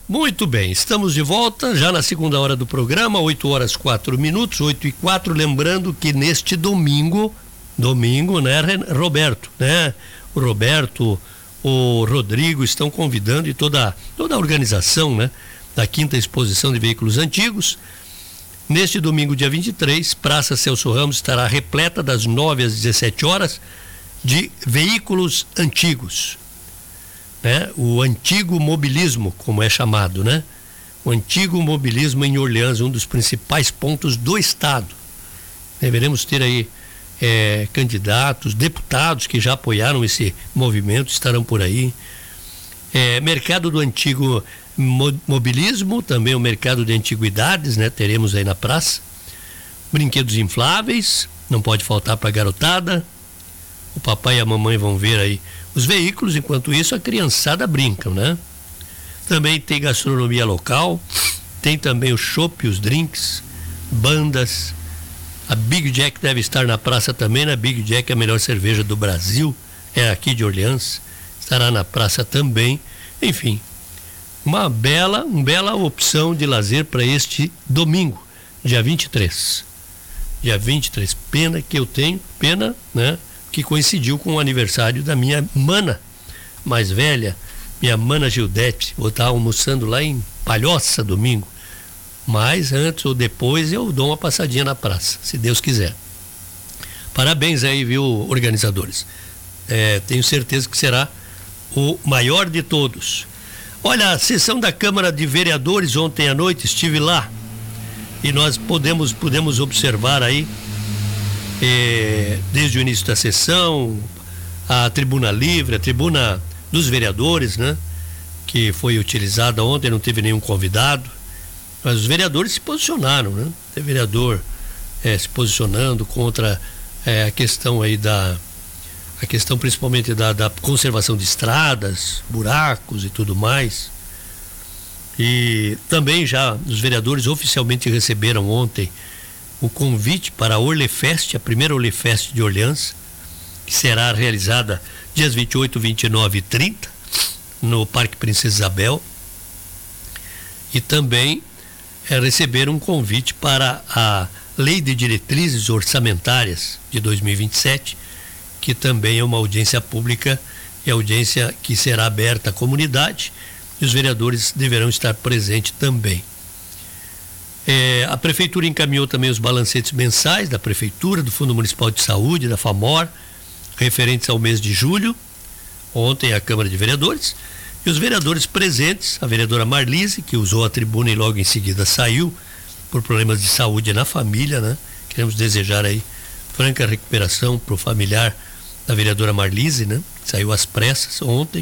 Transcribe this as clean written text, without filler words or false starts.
Muito bem, estamos de volta já na segunda hora do programa, 8h04, 8h04, lembrando que neste domingo, né, Roberto, né? O Roberto, o Rodrigo estão convidando e toda a organização, né, da 5ª Exposição de Veículos Antigos. Neste domingo, dia 23, Praça Celso Ramos estará repleta das 9 às 17 horas de veículos antigos. Né? O antigo mobilismo, como é chamado, né? O antigo mobilismo em Orleans, um dos principais pontos do estado. Deveremos ter aí candidatos, deputados que já apoiaram esse movimento, estarão por aí. Mercado do antigo mobilismo, também o mercado de antiguidades, né? Teremos aí na praça. Brinquedos infláveis, não pode faltar para a garotada. O papai e a mamãe vão ver aí os veículos, enquanto isso a criançada brinca, né? Também tem gastronomia local, tem também o chopp, os drinks, bandas. A Big Jack deve estar na praça também, né? Big Jack é a melhor cerveja do Brasil, é aqui de Orleans, estará na praça também. Enfim, uma bela opção de lazer para este domingo, dia 23. Dia 23, pena, né? Que coincidiu com o aniversário da minha mana mais velha, minha mana Gildete. Vou estar almoçando lá em Palhoça domingo, mas antes ou depois eu dou uma passadinha na praça, se Deus quiser. Parabéns aí, viu, organizadores. Tenho certeza que será o maior de todos. Olha, a sessão da Câmara de Vereadores ontem à noite, estive lá e nós pudemos observar aí desde o início da sessão, a tribuna livre, a tribuna dos vereadores, né? Que foi utilizada ontem, não teve nenhum convidado, mas os vereadores se posicionaram, né? Tem vereador se posicionando contra a questão aí a questão principalmente da conservação de estradas, buracos e tudo mais. E também já os vereadores oficialmente receberam ontem o convite para a Orlefest, a primeira Orlefest de Orleans, que será realizada dias 28, 29 e 30 no Parque Princesa Isabel. E também receberam um convite para a Lei de Diretrizes Orçamentárias de 2027, que também é uma audiência pública e audiência que será aberta à comunidade, e os vereadores deverão estar presentes também. A Prefeitura encaminhou também os balancetes mensais da Prefeitura, do Fundo Municipal de Saúde, da FAMOR, referentes ao mês de julho, ontem à Câmara de Vereadores, e os vereadores presentes, a vereadora Marlise, que usou a tribuna e logo em seguida saiu por problemas de saúde na família, né? Queremos desejar aí franca recuperação para o familiar da vereadora Marlise, né? Saiu às pressas ontem.